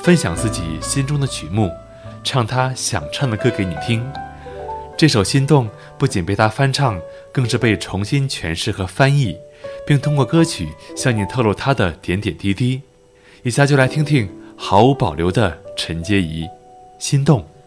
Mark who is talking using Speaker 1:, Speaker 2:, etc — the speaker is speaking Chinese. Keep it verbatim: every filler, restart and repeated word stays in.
Speaker 1: 分享自己心中的曲目，唱他想唱的歌给你听。这首《心动》不仅被他翻唱，更是被重新诠释和翻译，并通过歌曲向你透露他的点点滴滴。以下就来听听毫无保留的陈洁仪《心动》。